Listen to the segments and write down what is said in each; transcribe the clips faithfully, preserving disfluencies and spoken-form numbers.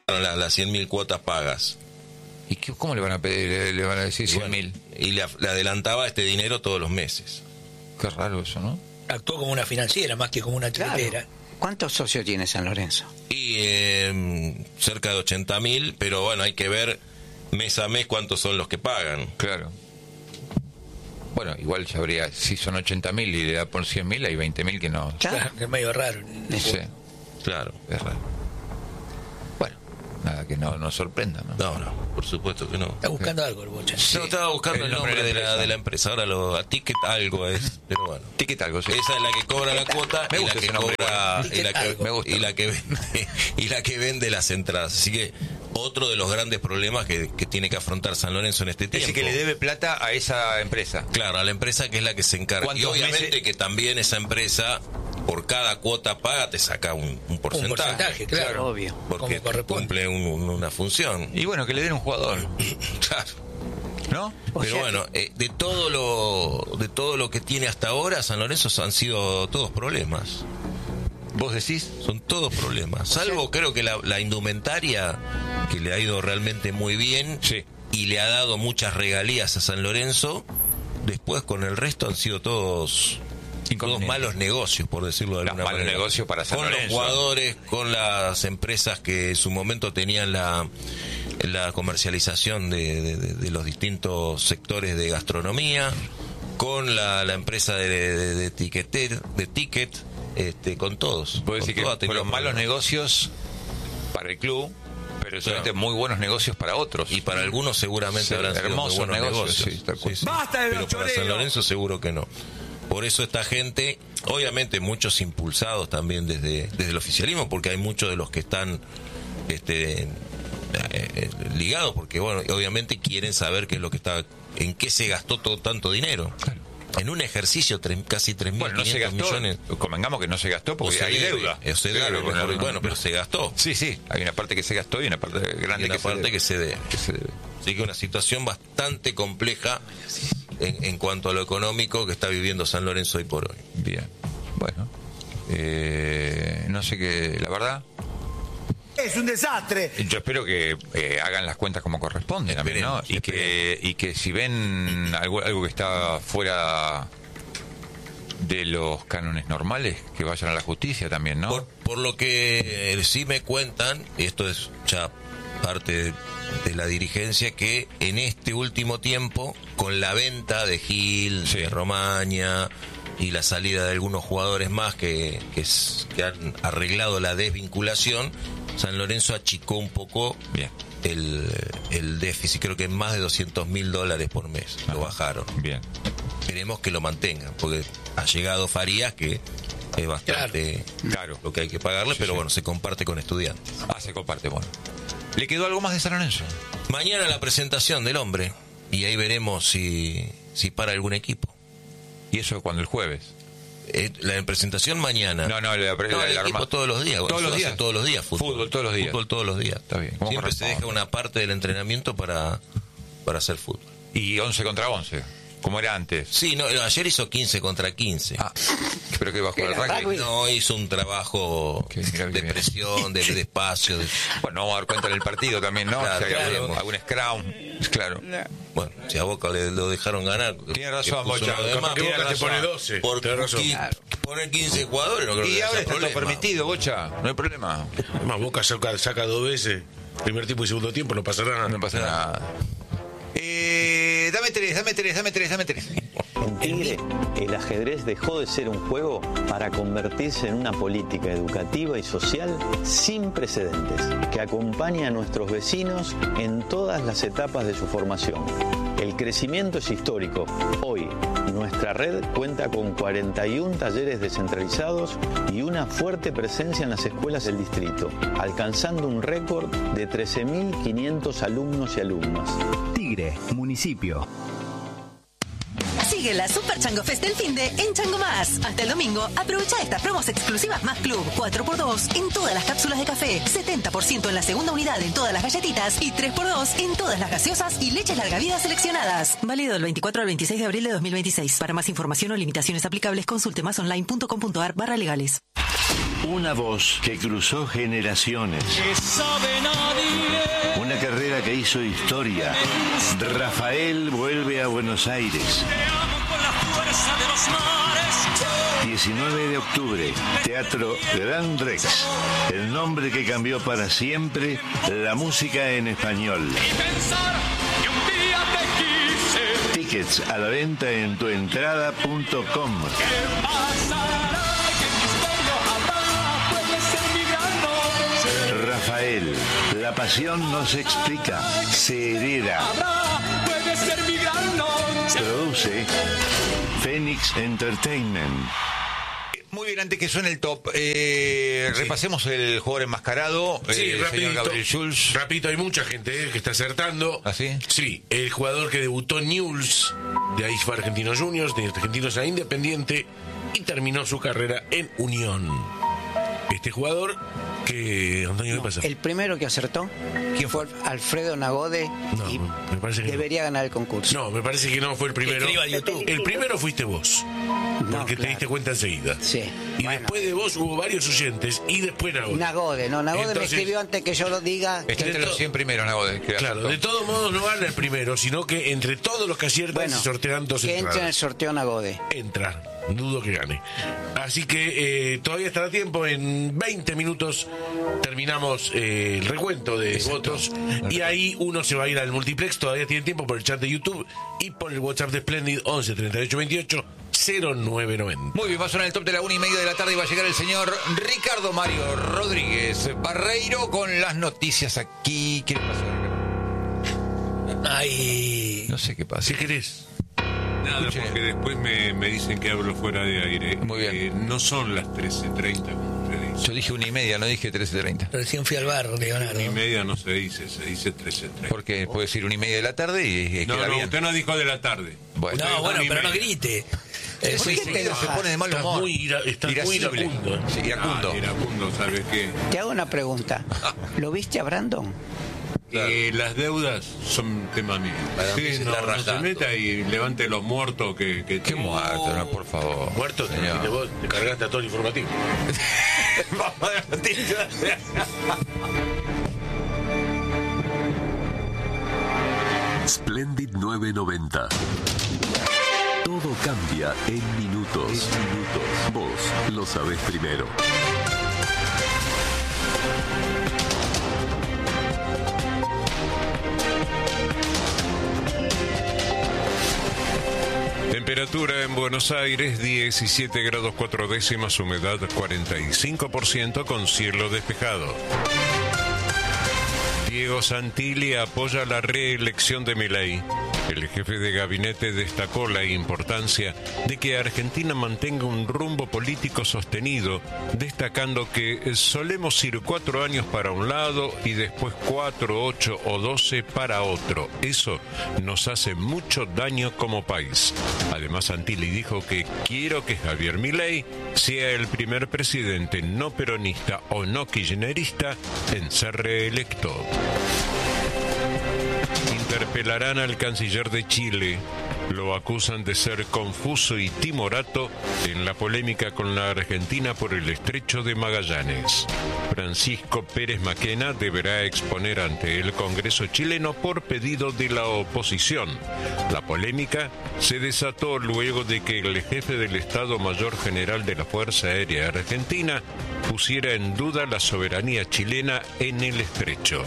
las, las cien mil cuotas pagas. ¿Y qué, cómo le van a pedir? Le, le van a decir cien mil. Y le, le adelantaba este dinero todos los meses. Qué raro eso, ¿no? Actuó como una financiera más que como una chiquitera. Claro. ¿Cuántos socios tiene San Lorenzo? Y eh, cerca de ochenta mil, pero bueno, hay que ver mes a mes cuántos son los que pagan. Claro. Bueno, igual ya habría, si son ochenta mil y le da por cien mil, hay veinte mil que no. Claro, es medio raro. Sí, claro. Es raro. Bueno, nada que no nos sorprenda, ¿no? No, no, por supuesto que no. Está buscando algo el Bocha. Sí, no, estaba buscando el, el nombre, nombre de, la, de la empresa. Ahora lo, a Ticket algo es, pero bueno. Ticket algo, sí. Esa es la que cobra la cuota me y, gusta la que ese nombre, cobra, bueno. y, la que, me gusta. y la que vende y la que vende las entradas. Así que otro de los grandes problemas que, que tiene que afrontar San Lorenzo en este tiempo. Es decir, que le debe plata a esa empresa. Claro, a la empresa que es la que se encarga. Y obviamente meses? que también esa empresa, por cada cuota paga, te saca un, un porcentaje. Un porcentaje, claro. claro obvio. Porque cumple un, un, una función. Y bueno, que le den un jugador. Claro. ¿No? O Pero bueno, eh, de todo lo de todo lo que tiene hasta ahora, San Lorenzo han sido todos problemas. ¿Vos decís? Son todos problemas. Salvo creo que la, la indumentaria, que le ha ido realmente muy bien, sí, y le ha dado muchas regalías a San Lorenzo. Después con el resto han sido todos todos malos negocios, por decirlo de alguna los manera. Malos negocios para San con Lorenzo. Los jugadores, con las empresas que en su momento tenían la la comercialización de, de, de los distintos sectores de gastronomía, con la, la empresa de, de, de ticket, de ticket, este, con todos. Puedo decir con que fueron malos negocios para el club, pero solamente claro. muy buenos negocios para otros. Y para algunos seguramente sí, habrán sido muy buenos negocios. negocios. Sí, sí, sí. ¡Basta de pero para San Lorenzo seguro que no. Por eso esta gente, obviamente muchos impulsados también desde, desde el oficialismo, porque hay muchos de los que están este Eh, ligados, porque bueno, obviamente quieren saber qué es lo que está, en qué se gastó todo tanto dinero. Claro. En un ejercicio tres, casi tres mil bueno, no se gastó, millones. Convengamos que no se gastó porque hay debe, deuda. Se claro, debe, bueno, no, bueno, pero se gastó. Sí, sí, hay una parte que se gastó y una parte grande y una que, parte se que se debe. Que se debe. Así que una situación bastante compleja en, en cuanto a lo económico que está viviendo San Lorenzo hoy por hoy. Bien, bueno, eh, no sé qué, la verdad. Es un desastre. Yo espero que eh, hagan las cuentas como corresponde también, ¿no? Y que, y que si ven algo, algo que está fuera de los cánones normales, que vayan a la justicia también, ¿no? Por, por lo que eh, sí me cuentan, y esto es ya parte de, de la dirigencia, que en este último tiempo, con la venta de Gil, sí. de Romaña y la salida de algunos jugadores más que, que, es, que han arreglado la desvinculación, San Lorenzo achicó un poco bien el, el déficit, creo que en más de doscientos mil dólares por mes. Ajá. Lo bajaron. Bien. Esperemos que lo mantengan, porque ha llegado Farías, que es bastante claro lo que hay que pagarle, sí, pero sí. bueno, se comparte con estudiantes. Ah, se comparte, bueno. ¿Le quedó algo más de San Lorenzo? Mañana la presentación del hombre, y ahí veremos si, si para algún equipo. ¿Y eso cuando el jueves? Eh, la presentación mañana. No, no, la, no la, el la equipo todos los días. Todos los días. Todos los días fútbol. Fútbol todos los días. Fútbol todos los días. Está bien. Siempre se deja una parte del entrenamiento para, para hacer fútbol. Y once contra once, como era antes. Sí, no, ayer hizo quince contra quince. Ah, pero que bajó el rugby. No, hizo un trabajo que, mira, de presión, de, de espacio. De... Bueno, vamos a dar cuenta en el partido también, ¿no? Claro, si hay claro. algún, algún scrum, claro. Bueno, si a Boca le, lo dejaron ganar. Tiene razón, Bocha. Capaz que Boca te pone doce. Por claro. poner quince jugadores, no creo y que ahora está problema. todo permitido, Bocha. No hay problema. Además, Boca saca, saca dos veces. Primer tiempo y segundo tiempo, no pasa nada. No pasa nada. Eh, dame tres, dame tres, dame tres, dame tres. En Tigre, el ajedrez dejó de ser un juego para convertirse en una política educativa y social sin precedentes, que acompaña a nuestros vecinos en todas las etapas de su formación. El crecimiento es histórico. Hoy, nuestra red cuenta con cuarenta y uno talleres descentralizados y una fuerte presencia en las escuelas del distrito, alcanzando un récord de trece mil quinientos alumnos y alumnas. Tigre, municipio. Sigue la Super Chango Fest del finde en Chango Más. Hasta el domingo, aprovecha estas promos exclusivas más Club. cuatro por dos en todas las cápsulas de café, setenta por ciento en la segunda unidad en todas las galletitas y tres por dos en todas las gaseosas y leches larga vida seleccionadas. Válido del veinticuatro al veintiséis de abril de dos mil veintiséis. Para más información o limitaciones aplicables, consulte más online punto com punto ar barra legales. Una voz que cruzó generaciones. Una carrera que hizo historia. Rafael vuelve a Buenos Aires. diecinueve de octubre, Teatro Gran Rex. El nombre que cambió para siempre la música en español. Tickets a la venta en tuentrada punto com. Rafael, la pasión no se explica, se hereda. Produce Phoenix Entertainment. Muy bien, antes que suene el top, eh, sí. repasemos el jugador enmascarado, sí, el rapidito, señor Gabriel Schulz. Rapidito, hay mucha gente eh, que está acertando. ¿Ah, sí? Sí, el jugador que debutó en Newell's, de ahí fue Argentinos Juniors, de Argentinos a Independiente, y terminó su carrera en Unión. Este jugador que... Antonio, ¿qué no, pasa? El primero que acertó, ¿quién fue? Alfredo Nagode, no, y me parece que debería no. ganar el concurso. No, me parece que no fue el primero. El primero fuiste vos. No, porque claro. te diste cuenta enseguida. Sí. Y bueno. después de vos hubo varios oyentes y después Nagode. Nagode, no, Nagode Entonces, me escribió antes que yo lo diga. Está entre los cien primeros, Nagode. Claro, de todos modos no gana el primero, sino que entre todos los que aciertan bueno, se sortean dos que entradas. entre en el sorteo Nagode. Entra, dudo que gane. Así que eh, todavía estará tiempo, en veinte minutos terminamos eh, el recuento de Exacto. votos y ahí uno se va a ir al multiplex, todavía tiene tiempo por el chat de YouTube y por el WhatsApp de Splendid once treinta y ocho veintiocho cero nueve noventa. Muy bien, va a sonar el top de la una y media de la tarde y va a llegar el señor Ricardo Mario Rodríguez Barreiro con las noticias aquí. ¿Qué le pasa, Ricardo? Ay. No sé qué pasa. ¿Qué querés? Nada, Escuche. Porque después me, me dicen que hablo fuera de aire. Muy bien. Eh, no son las trece treinta como usted dice. Yo dije una y media, no dije trece treinta. Recién fui al bar, Leonardo. Una y media no se dice, se dice trece treinta. Porque puede decir una y media de la tarde y, y no, queda no, bien. usted no dijo de la tarde. Bueno, no, bueno, pero no grite. Eh, ¿Por qué te se pone de mal humor? Muy ira, estás muy iracundo. Sí, iracundo. Ah, iracundo, ¿sabes qué? Te hago una pregunta. ¿Lo viste a Brandon? Claro. Eh, las deudas son tema mío. Sí, no, no se meta y levante los muertos que... que ¿Qué muertos? No, por favor. Muertos, te, vos te cargaste a todo el informativo. Vamos a la noticia. Splendid nueve noventa. Todo cambia en minutos. En minutos. Vos lo sabés primero. Temperatura en Buenos Aires, diecisiete grados cuatro décimas, humedad cuarenta y cinco por ciento con cielo despejado. Diego Santilli apoya la reelección de Milei. El jefe de gabinete destacó la importancia de que Argentina mantenga un rumbo político sostenido, destacando que solemos ir cuatro años para un lado y después cuatro, ocho o doce para otro. Eso nos hace mucho daño como país. Además, Santilli dijo que quiero que Javier Milei sea el primer presidente no peronista o no kirchnerista en ser reelecto. Interpelarán al canciller de Chile. Lo acusan de ser confuso y timorato en la polémica con la Argentina por el estrecho de Magallanes. Francisco Pérez Maquena deberá exponer ante el Congreso chileno por pedido de la oposición. La polémica se desató luego de que el jefe del Estado Mayor General de la Fuerza Aérea Argentina pusiera en duda la soberanía chilena en el estrecho.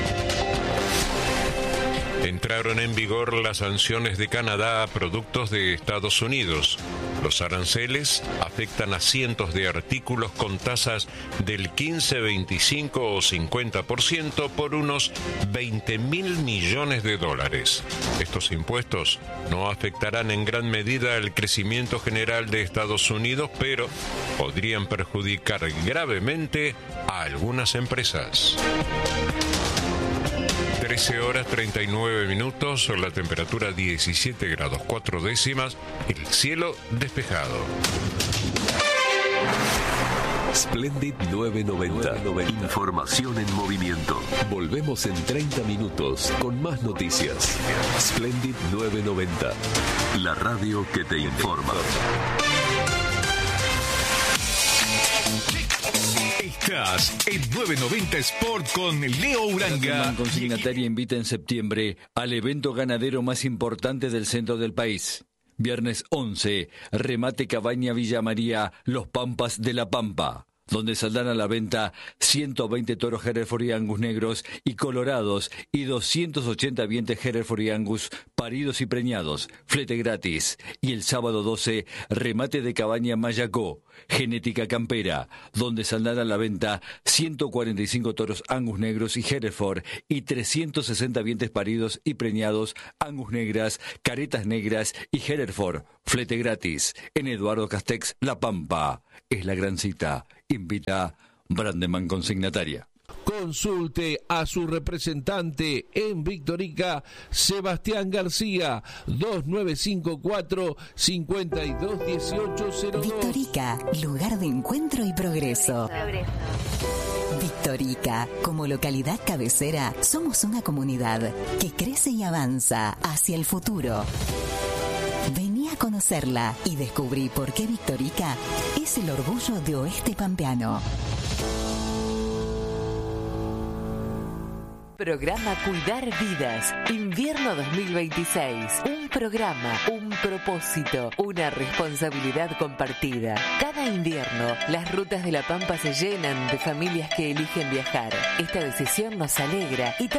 Entraron en vigor las sanciones de Canadá a productos de Estados Unidos. Los aranceles afectan a cientos de artículos con tasas del quince, veinticinco o cincuenta por ciento por unos veinte mil millones de dólares. Estos impuestos no afectarán en gran medida el crecimiento general de Estados Unidos, pero podrían perjudicar gravemente a algunas empresas. trece horas treinta y nueve minutos, la temperatura diecisiete grados cuatro décimas, el cielo despejado. Splendid nueve noventa. Información en movimiento. Volvemos en treinta minutos con más noticias. Splendid nueve noventa. La radio que te informa. Estás en novecientos noventa Sport con Leo Uranga. Consignataria invita en septiembre al evento ganadero más importante del centro del país. Viernes once, remate Cabaña Villa María, Los Pampas de la Pampa, donde saldrán a la venta ciento veinte toros Hereford y Angus negros y colorados y doscientos ochenta vientres Hereford y Angus paridos y preñados, flete gratis. Y el sábado doce, remate de Cabaña Mayacó, genética campera, donde saldrán a la venta ciento cuarenta y cinco toros Angus negros y Hereford y trescientos sesenta vientres paridos y preñados, Angus negras, caretas negras y Hereford, flete gratis. En Eduardo Castex, La Pampa. Es la gran cita. Invita Brandeman Consignataria. Consulte a su representante en Victorica, Sebastián García, dos nueve cinco cuatro, cinco dos uno ocho cero dos. Victorica, lugar de encuentro y progreso. Victorica, como localidad cabecera, somos una comunidad que crece y avanza hacia el futuro. Vení a conocerla y descubrí por qué Victorica es el orgullo de Oeste Pampeano. Programa Cuidar Vidas, invierno dos mil veintiséis. Un programa, un propósito, una responsabilidad compartida. Cada invierno, las rutas de La Pampa se llenan de familias que eligen viajar. Esta decisión nos alegra y también